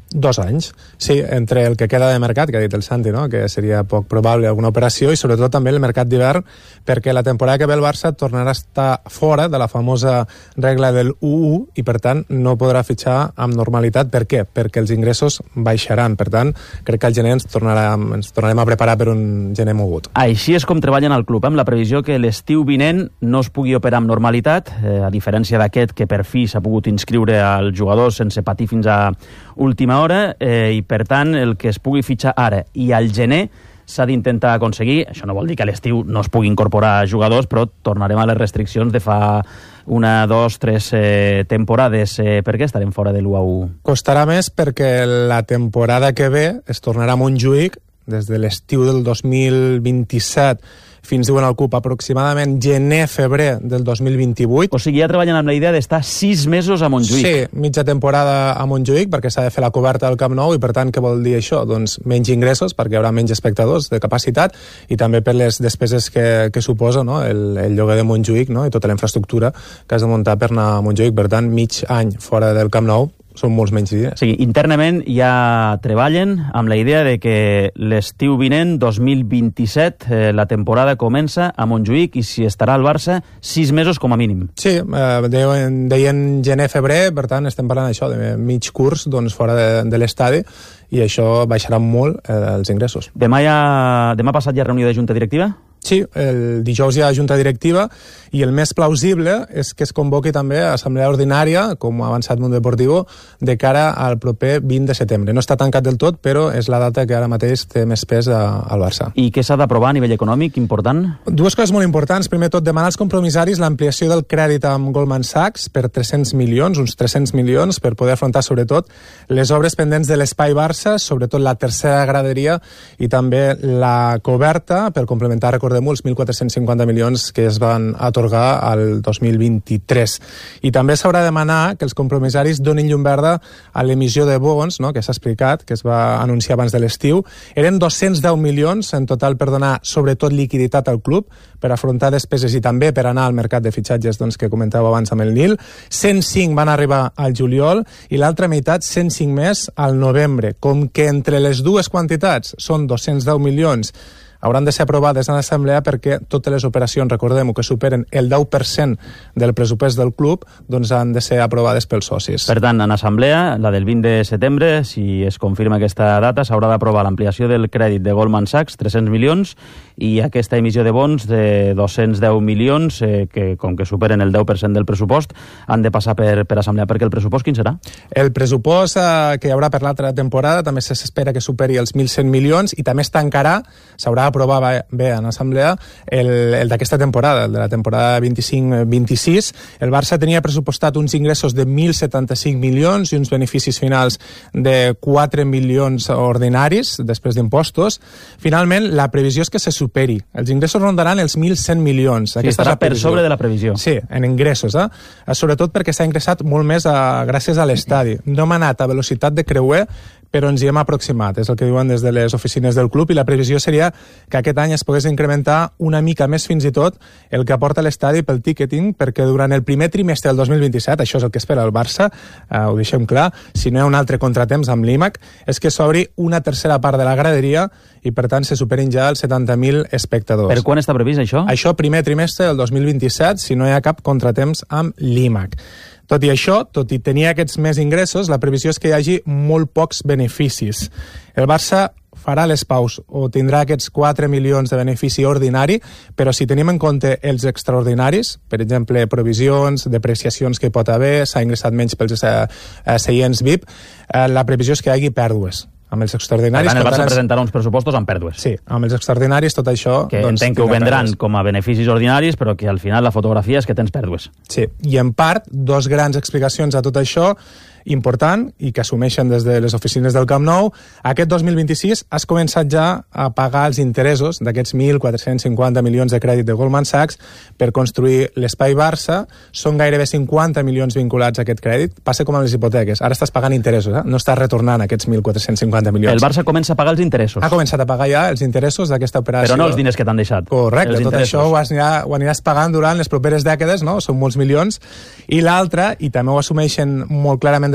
Dos anys, sí, entre el que queda de mercat, que ha dit el Santi, no? Que seria poc probable alguna operació, i sobretot també el mercat d'hivern, perquè la temporada que ve el Barça tornarà a estar fora de la famosa regla del u u i per tant no podrà fitxar amb normalitat. Per què? Perquè els ingressos baixaran. Per tant, crec que al gener ens, tornarà, ens tornarem a preparar per un gener mogut. Així és com treballen al club, amb la previsió que l'estiu vinent no es pugui operar amb normalitat, eh, a diferència d'aquest que per fi s'ha pogut inscriure al jugador sense patir fins a última hora, eh, i per tant el que es pugui fitxar ara i al gener s'ha d'intentar aconseguir. Això no vol dir que a l'estiu no es pugui incorporar jugadors, però tornarem a les restriccions de fa una, dos, tres eh, temporades. Eh, per què estarem fora de l'u a u? Costarà més perquè la temporada que ve es tornarà a Montjuïc des de l'estiu del dos mil vint-i-set fins, diuen al CUP, aproximadament gener-febrer del dos mil vint-i-vuit. O sigui, ja treballen amb la idea d'estar sis mesos a Montjuïc. Sí, mitja temporada a Montjuïc, perquè s'ha de fer la coberta del Camp Nou, i per tant, què vol dir això? Doncs menys ingressos, perquè hi haurà menys espectadors de capacitat, i també per les despeses que, que suposa, no? el, el lloguer de Montjuïc, no? I tota la infraestructura que has de muntar per anar a Montjuïc. Per tant, mig any fora del Camp Nou són molts menys dies. Sí, internament ja treballen amb la idea de que l'estiu vinent, dos mil vint-i-set, eh, la temporada comença a Montjuïc i s'hi estarà al Barça sis mesos com a mínim. Sí, eh, deien, deien gener-febrer, per tant estem parlant d'això, de mig curs doncs, fora de, de l'estadi, i això baixarà molt eh, els ingressos. Demà, ja, demà passat hi ha reunió de junta directiva? Sí, el dijous hi ha junta directiva i el més plausible és que es convoqui també assemblea ordinària, com ha avançat Mundo Deportivo, de cara al proper vint de setembre. No està tancat del tot, però és la data que ara mateix té més pes a, al Barça. I què s'ha d'aprovar a nivell econòmic important? Dues coses molt importants. Primer tot, demanar als compromissaris l'ampliació del crèdit amb Goldman Sachs per tres-cents milions, uns tres-cents milions, per poder afrontar sobretot les obres pendents de l'Espai Barça, sobretot la tercera graderia i també la coberta, per complementar, recordem, els mil quatre-cents cinquanta milions que es van atorgar al dos mil vint-i-tres. I també s'haurà de demanar que els compromissaris donin llum verda a l'emissió de bons, no?, que s'ha explicat, que es va anunciar abans de l'estiu. Eren dos-cents deu milions en total per donar sobretot liquiditat al club, per afrontar despeses i també per anar al mercat de fitxatges, doncs, que comentàveu abans amb el Nil. cent cinc van arribar al juliol i l'altra meitat, cent cinc més, al novembre. Com que entre les dues quantitats són dos-cents deu milions, hauran de ser aprovades en l'assemblea perquè totes les operacions, recordem-ho, que superen el deu per cent del pressupost del club, doncs han de ser aprovades pels socis. Per tant, en assemblea, la del vint de setembre, si es confirma aquesta data, s'haurà d'aprovar l'ampliació del crèdit de Goldman Sachs, tres-cents milions, i aquesta emissió de bons de dos-cents deu milions, eh, que com que superen el deu per cent del pressupost, han de passar per, per assemblea. Perquè el pressupost quin serà? El pressupost eh, que hi haurà per l'altra temporada també s'espera que superi els mil cent milions i també es tancarà, s'haurà aprovar bé en assemblea el, el d'aquesta temporada, el de la temporada vint-i-cinc vint-i-sis. El Barça tenia pressupostat uns ingressos de mil setanta-cinc milions i uns beneficis finals de quatre milions ordinaris després d'impostos. Finalment, la previsió és que se superi. Els ingressos rondaran els mil cent milions. Sí, estarà per sobre de la previsió. Sí, en ingressos, eh? Sobretot perquè s'ha ingressat molt més a, gràcies a l'estadi. No hem anat a velocitat de creuer, però ens hi hem aproximat, és el que diuen des de les oficines del club, i la previsió seria que aquest any es pogués incrementar una mica més fins i tot el que aporta l'estadi pel ticketing, perquè durant el primer trimestre del dos mil vint-i-set, això és el que espera el Barça, eh, ho deixem clar, si no hi ha un altre contratemps amb l'I M A C, és que s'obri una tercera part de la graderia i per tant se superin ja els setanta mil espectadors. Per quan està previst això? Això primer trimestre del dos mil vint-i-set, si no hi ha cap contratemps amb l'I M A C. Tot i això, tot i tenir aquests més ingressos, la previsió és que hi hagi molt pocs beneficis. El Barça farà les paus o tindrà aquests quatre milions de benefici ordinari, però si tenim en compte els extraordinaris, per exemple, provisions, depreciacions que hi pot haver, s'ha ingressat menys pels eh, seients V I P, eh, la previsió és que hi hagi pèrdues. Amb els extraordinaris... Per tant, el Barça presentarà uns pressupostos amb pèrdues. Sí, amb els extraordinaris tot això... Que doncs, entenc que ho vendran pèrdues com a beneficis ordinaris, però que al final la fotografia és que tens pèrdues. Sí, i en part, dos grans explicacions a tot això, important, i que assumeixen des de les oficines del Camp Nou. Aquest dos mil vint-i-sis has començat ja a pagar els interessos d'aquests mil quatre-cents cinquanta milions de crèdit de Goldman Sachs per construir l'Espai Barça. Són gairebé cinquanta milions vinculats a aquest crèdit. Passa com amb les hipoteques. Ara estàs pagant interessos, eh? No estàs retornant aquests mil quatre-cents cinquanta milions. El Barça comença a pagar els interessos. Ha començat a pagar ja els interessos d'aquesta operació. Però no els diners que t'han deixat. Correcte, tot això ho, anirà, ho aniràs pagant durant les properes dècades, no? Són molts milions. I l'altre, i també ho assumeixen molt clarament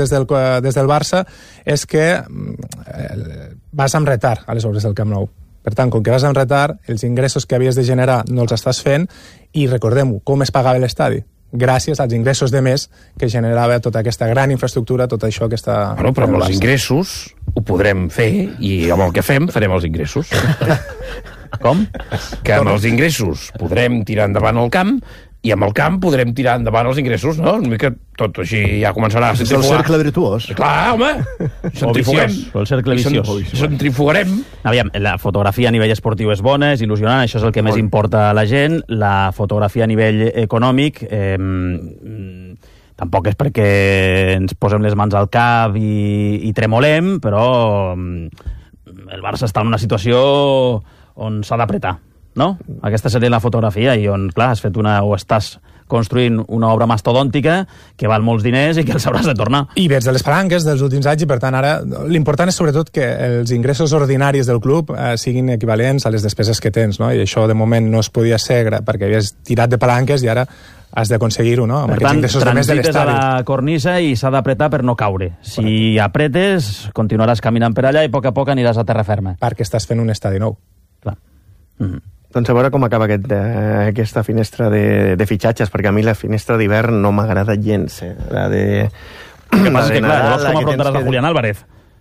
des del, des del Barça és que eh, vas amb retard a les obres del Camp Nou. Per tant, com que vas amb retard, els ingressos que havies de generar no els estàs fent, i recordem-ho, com es pagava l'estadi? Gràcies als ingressos de més que generava tota aquesta gran infraestructura, tot això que està... Bueno, però amb els ingressos ho podrem fer, i amb el que fem farem els ingressos. Com? Que amb els ingressos podrem tirar endavant el camp, i amb el camp podrem tirar endavant els ingressos, no? Una mica tot així ja començarà a centrifugar. És el cercle virtuós. Clar, home! Centrifuguem. O el cercle viciós. Centrifugarem. Aviam, la fotografia a nivell esportiu és bona, és il·lusionant, això és el que més importa a la gent. La fotografia a nivell econòmic eh, tampoc és perquè ens posem les mans al cap i, i tremolem, però el Barça està en una situació on s'ha d'apretar, no? Aquesta seria la fotografia, i on, clar, has fet una, o estàs construint una obra mastodòntica que val molts diners i que els hauràs de tornar. I vets de les palanques dels últims anys, i per tant ara l'important és sobretot que els ingressos ordinaris del club eh, siguin equivalents a les despeses que tens, no? I això de moment no es podia ser perquè havies tirat de palanques i ara has d'aconseguir-ho, no? Amb per aquests tant, ingressos de més de transites a l'estadi. la cornisa i s'ha d'apretar per no caure. Si Correcte. apretes, continuaràs caminant per allà i a poc a poc aniràs a terra ferma. Perquè estàs fent un estadi nou. Clar. Mm-hmm. Doncs a veure com acaba aquest, eh, aquesta finestra de, de fitxatges, perquè a mi la finestra d'hivern no m'agrada gens. Eh? La de... El que passa és que, clar, llavors com afrontaràs a Julián Álvarez?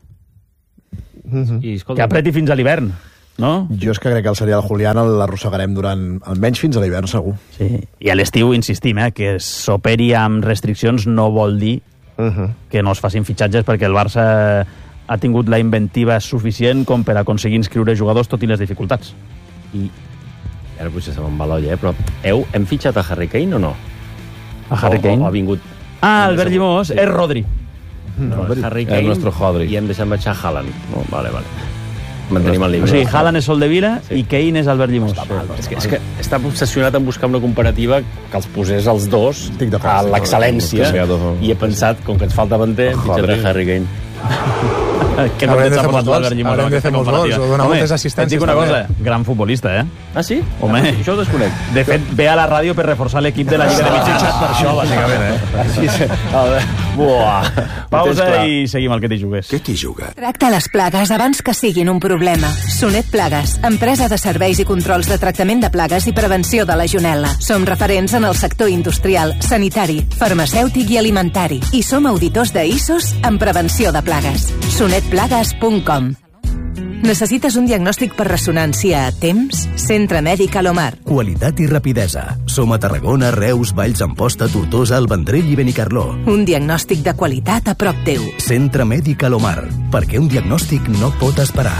Mm-hmm. I, escolta, que apreti fins a l'hivern, no? Jo és que crec que el serial Julián l'arrossegarem durant almenys fins a l'hivern, segur. Sí, i a l'estiu insistim, eh, que s'operi amb restriccions no vol dir uh-huh. que no es facin fitxatges, perquè el Barça ha tingut la inventiva suficient com per aconseguir inscriure jugadors tot i les dificultats. I ara potser se me'n va l'olla, eh? Però heu, hem fitxat a Harry Kane o no? A Harry o, Kane? O ha vingut... Ah, Albert Llimós, sí. És Rodri. No, no Harry Kane, el nostre Rodri. I hem deixat marxar Haaland. No, vale, vale. Mantenim el nivell. O sigui, Haaland és Soldevila sí. i Kane és Albert Llimós. No mal, és, que, és que està obsessionat en buscar una comparativa que els posés els dos a l'excel·lència, i he pensat, com que ens falta davanter, hem fitxat a Harry Kane. Que no ens ha parlat l'Albert Llimós. Haurem de fer molts gols, o donar moltes assistències. Et dic una cosa, gran futbolista, eh? Ah, sí? Home, ah, això ho desconec. De fet, ve a la ràdio per reforçar l'equip de la Lliga de Mitjans per això, bàsicament, eh? Sí, sí. Buah. Pausa i seguim el Que t'hi jugues. Que t'hi juga? Tracta les plagues abans que siguin un problema. Sonet Plagues, empresa de serveis i controls de tractament de plagues i prevenció de legionel·la. Som referents en el sector industrial, sanitari, farmacèutic i alimentari. I som auditors de I S Os en prevenció de plagues. sonet plagues punt com. Necessites un diagnòstic per ressonància a temps? Centre Mèdic Alomar. Qualitat i rapidesa. Som a Tarragona, Reus, Valls d'Amposta, Tortosa, el Vendrell i Benicarló. Un diagnòstic de qualitat a prop teu. Centre Mèdic Alomar. Perquè un diagnòstic no pot esperar.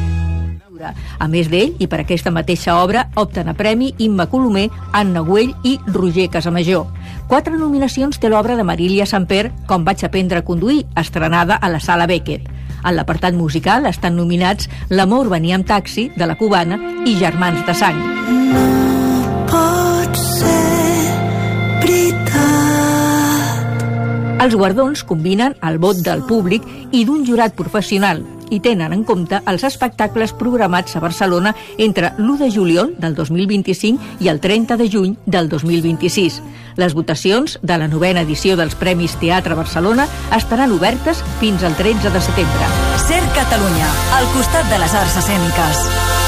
A més d'ell, i per aquesta mateixa obra, opten a premi Imma Colomer, Anna Güell i Roger Casamajor. Quatre nominacions té l'obra de Marília Samper, Com vaig aprendre a conduir, estrenada a la Sala Beckett. En l'apartat musical estan nominats L'amor venia amb taxi, de la Cubana, i Germans de sang. Pot ser veritat. Els guardons combinen el vot del públic i d'un jurat professional i tenen en compte els espectacles programats a Barcelona entre l'u de juliol del dos mil vint-i-cinc i el trenta de juny del dos mil vint-i-sis. Les votacions de la novena edició dels Premis Teatre Barcelona estaran obertes fins al tretze de setembre. Ser Catalunya, al costat de les arts escèniques.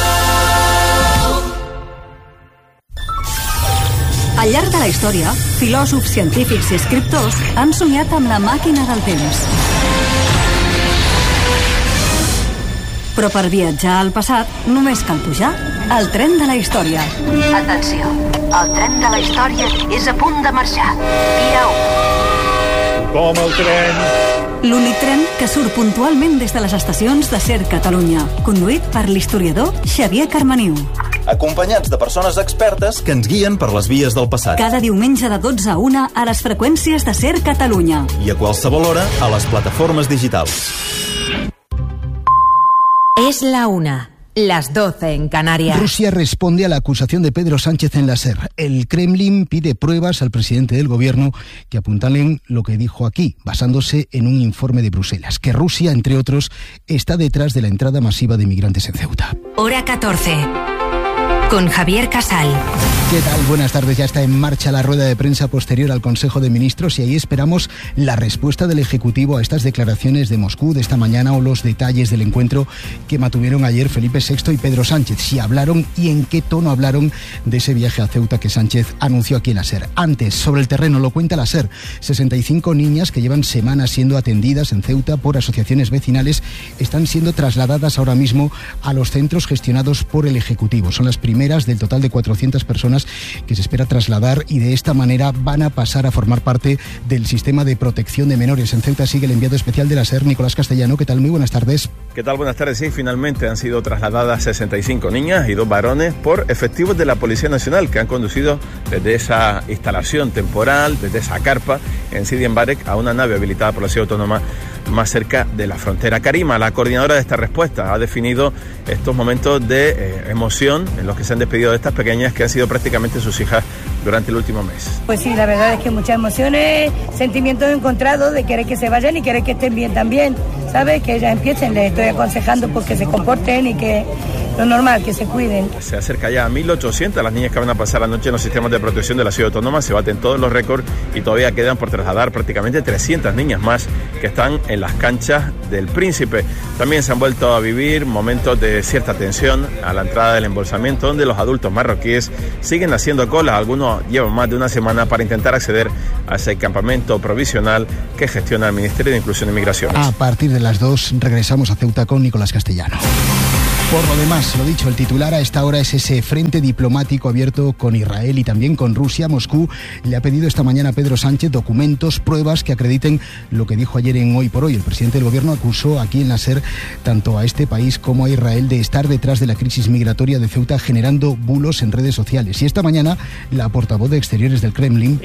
Al llarg de la història, filòsofs, científics i escriptors han somiat amb la màquina del temps. Però per viatjar al passat només cal pujar al tren de la història. Atenció, el tren de la història és a punt de marxar. Via u. Com el tren. L'únic tren que surt puntualment des de les estacions de Ser Catalunya, conduït per l'historiador Xavier Carmaniu. Acompanyats de persones expertes que ens guien per les vies del passat. Cada diumenge de dotze a una a les freqüències de Ser Catalunya. I a qualsevol hora a les plataformes digitals. Es la una, las doce en Canarias. Rusia responde a la acusación de Pedro Sánchez en la SER. El Kremlin pide pruebas al presidente del gobierno que apuntalen lo que dijo aquí, basándose en un informe de Bruselas, que Rusia, entre otros, está detrás de la entrada masiva de migrantes en Ceuta. Hora catorce. con Javier Casal. ¿Qué tal? Buenas tardes. Ya está en marcha la rueda de prensa posterior al Consejo de Ministros y ahí esperamos la respuesta del Ejecutivo a estas declaraciones de Moscú de esta mañana o los detalles del encuentro que mantuvieron ayer Felipe sexto y Pedro Sánchez. Si hablaron y en qué tono hablaron de ese viaje a Ceuta que Sánchez anunció aquí en la SER. Antes, sobre el terreno, lo cuenta la SER. sesenta y cinco niñas que llevan semanas siendo atendidas en Ceuta por asociaciones vecinales están siendo trasladadas ahora mismo a los centros gestionados por el Ejecutivo. Son las primeras del total de cuatrocientas personas que se espera trasladar y de esta manera van a pasar a formar parte del sistema de protección de menores. En Ceuta sigue el enviado especial de la SER, Nicolás Castellano. ¿Qué tal? Muy buenas tardes. ¿Qué tal? Buenas tardes. Sí, finalmente han sido trasladadas sesenta y cinco niñas y dos varones por efectivos de la Policía Nacional que han conducido desde esa instalación temporal, desde esa carpa en Sidi Embarek a una nave habilitada por la Ciudad Autónoma más cerca de la frontera. Karima, la coordinadora de esta respuesta, ha definido estos momentos de eh, emoción en los que se han despedido de estas pequeñas que han sido prácticamente sus hijas durante el último mes. Pues sí, la verdad es que muchas emociones, sentimientos encontrados de querer que se vayan y querer que estén bien también, ¿sabes? Que ellas empiecen, les estoy aconsejando pues que se comporten y que lo normal, que se cuiden. Se acerca ya a mil ochocientas las niñas que van a pasar la noche en los sistemas de protección de la Ciudad Autónoma, se baten todos los récords y todavía quedan por trasladar prácticamente trescientas niñas más que están en las canchas del Príncipe. También se han vuelto a vivir momentos de cierta tensión a la entrada del embolsamiento, donde los adultos marroquíes siguen haciendo cola. Algunos llevan más de una semana para intentar acceder a ese campamento provisional que gestiona el Ministerio de Inclusión y Migraciones. A partir de las dos regresamos a Ceuta con Nicolás Castellano. Por lo demás, lo dicho, el titular a esta hora es ese frente diplomático abierto con Israel y también con Rusia. Moscú le ha pedido esta mañana a Pedro Sánchez documentos, pruebas que acrediten lo que dijo ayer en Hoy por Hoy. El presidente del gobierno acusó aquí en la SER tanto a este país como a Israel de estar detrás de la crisis migratoria de Ceuta generando bulos en redes sociales. Y esta mañana la portavoz de Exteriores del Kremlin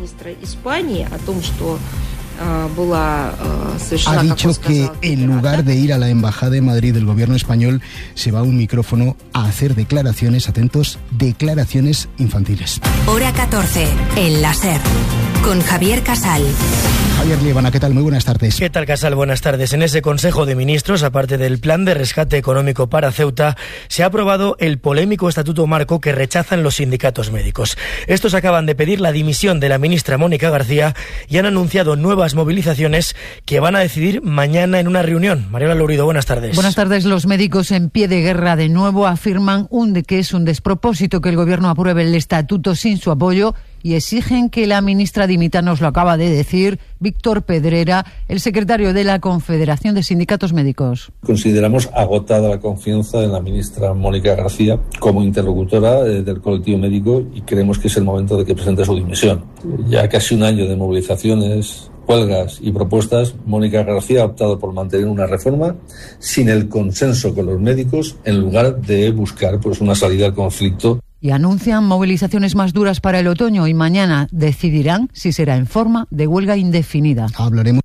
ha dicho que en lugar de ir a la Embajada de Madrid del gobierno español se va a un micrófono a hacer declaraciones, atentos, declaraciones infantiles. Hora catorce, en la SER, con Javier Casal. Javier Liebana, ¿qué tal? Muy buenas tardes. ¿Qué tal, Casal? Buenas tardes. En ese Consejo de Ministros, aparte del plan de rescate económico para Ceuta, se ha aprobado el polémico Estatuto Marco que rechazan los sindicatos médicos. Estos acaban de pedir la dimisión de la ministra Mónica García y han anunciado nuevas movilizaciones que van a decidir mañana en una reunión. Mariola Lourido, buenas tardes. Buenas tardes. Los médicos en pie de guerra de nuevo afirman un de que es un despropósito que el gobierno apruebe el estatuto sin su apoyo y exigen que la ministra dimita. Nos lo acaba de decir Víctor Pedrera, el secretario de la Confederación de Sindicatos Médicos. Consideramos agotada la confianza en la ministra Mónica García como interlocutora eh, del colectivo médico y creemos que es el momento de que presente su dimisión. Ya casi un año de movilizaciones, huelgas y propuestas, Mónica García ha optado por mantener una reforma sin el consenso con los médicos en lugar de buscar pues, una salida al conflicto. Y anuncian movilizaciones más duras para el otoño y mañana decidirán si será en forma de huelga indefinida. Hablaremos.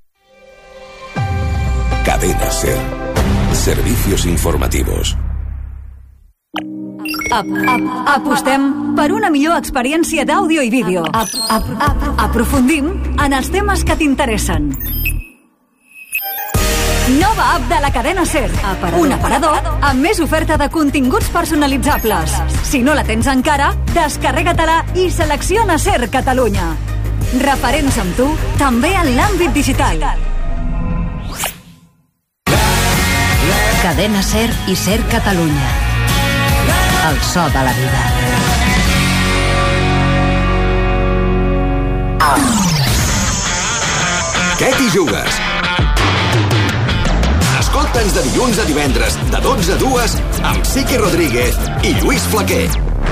Cadena SER. Servicios informativos. Ap, ap, apostem per una millor experiència d'àudio i vídeo. Ap, ap, ap, aprofundim en els temes que t'interessen. Nova app de la cadena SER. Aparador. Un aparador amb més oferta de continguts personalitzables. Si no la tens encara, descarrega-te-la i selecciona SER Catalunya. Referents amb tu, també en l'àmbit digital. Cadena SER i SER Catalunya. El so de la vida. Què t'hi jugues? Escolta'ns de dilluns a divendres, de dotze a dues, amb Sique Rodríguez i Lluís Flaquer.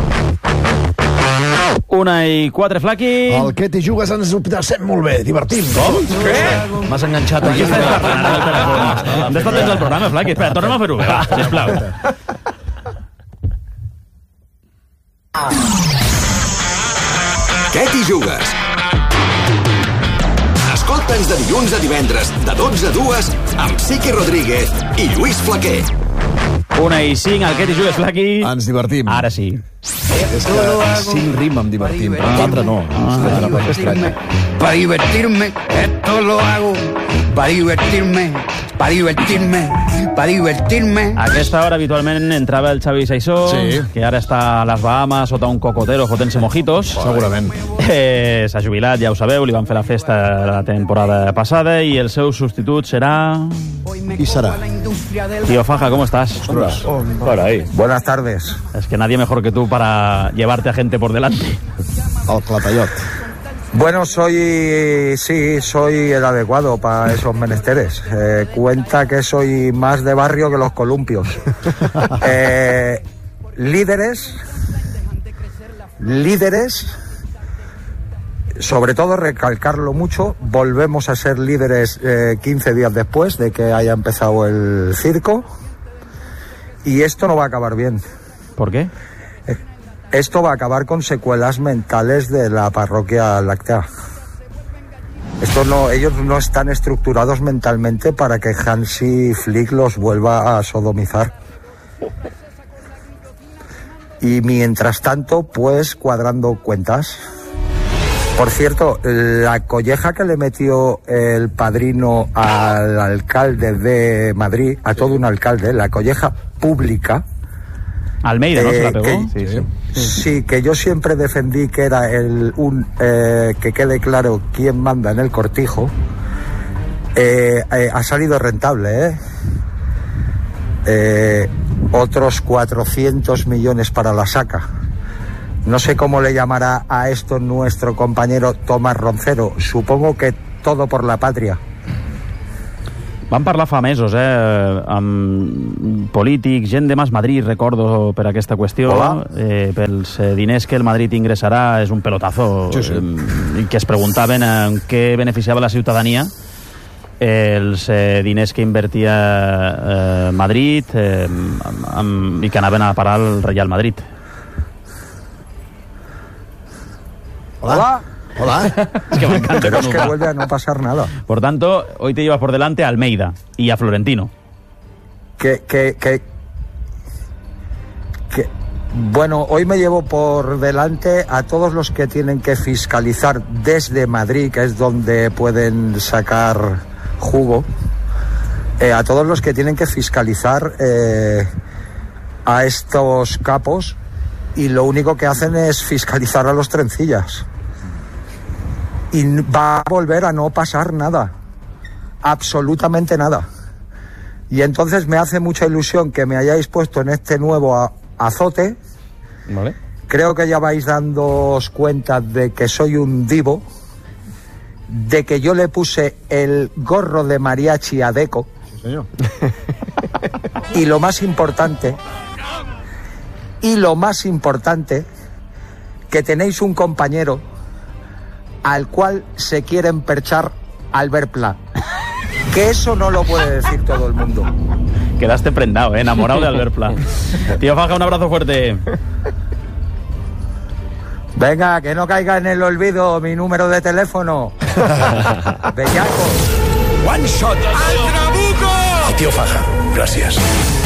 Una i quatre, Flaqui. El que t'hi jugues ens ho passem molt bé, divertim. Com? Què? M'has enganxat. Aquí estàs parlant al telèfon. Hem d'estar dins del programa, Flaqui. Espera, torna'm a fer-ho bé, va, sisplau. Què t'hi jugues? Escolta'ns de dilluns a divendres, de dotze a dues, amb Sique Rodríguez i Lluís Flaquer. Una i cinc, el que t'hi jugues, Flaqui. Ens divertim. Ara sí. És que cinc rima amb divertim, però quatre no. Para divertirme, esto lo hago, para divertirme. para divertirme, para divertirme. A aquesta hora habitualment entrava el Xavi Saissó, sí. que ara està a les Bahamas sota un cocotero fotent-se mojitos. Segurament. Eh, S'ha jubilat, ja ho sabeu, li van fer la festa la temporada passada i el seu substitut serà... Qui serà? Tío Faja, ¿cómo estás? Oh, por ahí. Buenas tardes. Es que nadie mejor que tú para llevarte a gente por delante. El Clatallot. Bueno, soy, sí, soy el adecuado para esos menesteres. Eh, cuenta que soy más de barrio que los columpios. Eh, líderes, líderes, sobre todo recalcarlo mucho, volvemos a ser líderes eh, quince días después de que haya empezado el circo y esto no va a acabar bien. ¿Por qué? Esto va a acabar con secuelas mentales de la parroquia láctea. Esto no, ellos no están estructurados mentalmente para que Hansi Flick los vuelva a sodomizar. Y mientras tanto, pues cuadrando cuentas. Por cierto, la colleja que le metió el padrino al alcalde de Madrid, a todo un alcalde, la colleja pública... Almeida, ¿no? Eh, ¿Se la pegó? Que, sí, sí. Sí, que yo siempre defendí que era el un eh, que quede claro quién manda en el cortijo. Eh, eh, ha salido rentable, ¿eh? Eh, otros cuatrocientos millones para la saca. No sé cómo le llamará a esto nuestro compañero Tomás Roncero. Supongo que todo por la patria. Vam parlar fa mesos, eh, amb polítics, gent de Mas Madrid, recordo, per aquesta qüestió, eh, pels diners que el Madrid ingressarà, és un pelotazo, sí, sí. Eh, i que es preguntaven en què beneficiava la ciutadania els eh, diners que invertia eh, Madrid eh, amb, amb, i que anaven a parar al Real Madrid. Hola. Hola. Es que me encanta. Pero es que vuelve a no pasar nada. Por tanto, hoy te llevas por delante a Almeida y a Florentino. Que, que, que, que, bueno, hoy me llevo por delante a todos los que tienen que fiscalizar desde Madrid, que es donde pueden sacar jugo, eh, a todos los que tienen que fiscalizar eh, a estos capos, y lo único que hacen es fiscalizar a los trencillas. Y va a volver a no pasar nada, absolutamente nada. Y entonces me hace mucha ilusión que me hayáis puesto en este nuevo a- azote. Vale. Creo que ya vais dándoos cuenta de que soy un divo, de que yo le puse el gorro de mariachi a Deco. Sí, señor. Y lo más importante, y lo más importante, que tenéis un compañero al cual se quieren perchar Albert Pla. Que eso no lo puede decir todo el mundo. Quedaste prendado, ¿eh? Enamorado de Albert Pla. Tío Faja, un abrazo fuerte. Venga, que no caiga en el olvido mi número de teléfono. Bellaco. One shot. ¡Al trabuco! Tío Faja, gracias.